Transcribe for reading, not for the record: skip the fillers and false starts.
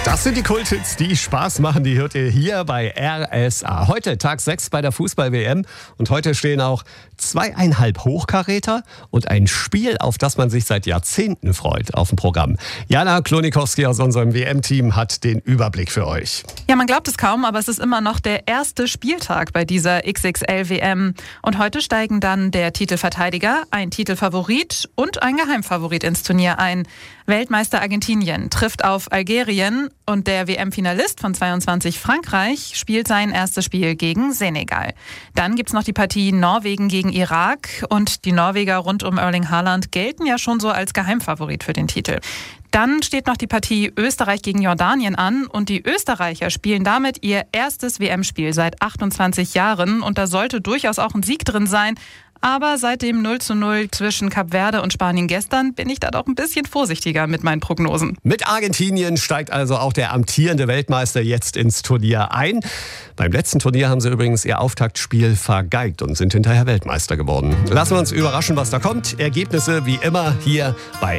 Das sind die Kulthits, die Spaß machen. Die hört ihr hier bei RSA. Heute Tag 6 bei der Fußball-WM. Und heute stehen auch 2,5 Hochkaräter und ein Spiel, auf das man sich seit Jahrzehnten freut, auf dem Programm. Jana Klonikowski aus unserem WM-Team hat den Überblick für euch. Ja, man glaubt es kaum, aber es ist immer noch der erste Spieltag bei dieser XXL-WM. Und heute steigen dann der Titelverteidiger, ein Titelfavorit und ein Geheimfavorit ins Turnier ein. Weltmeister Argentinien trifft auf Algerien und der WM-Finalist von 22 Frankreich spielt sein erstes Spiel gegen Senegal. Dann gibt's noch die Partie Norwegen gegen Irak und die Norweger rund um Erling Haaland gelten ja schon so als Geheimfavorit für den Titel. Dann steht noch die Partie Österreich gegen Jordanien an und die Österreicher spielen damit ihr erstes WM-Spiel seit 28 Jahren und da sollte durchaus auch ein Sieg drin sein. Aber seit dem 0:0 zwischen Kap Verde und Spanien gestern bin ich da doch ein bisschen vorsichtiger mit meinen Prognosen. Mit Argentinien steigt also auch der amtierende Weltmeister jetzt ins Turnier ein. Beim letzten Turnier haben sie übrigens ihr Auftaktspiel vergeigt und sind hinterher Weltmeister geworden. Lassen wir uns überraschen, was da kommt. Ergebnisse wie immer hier bei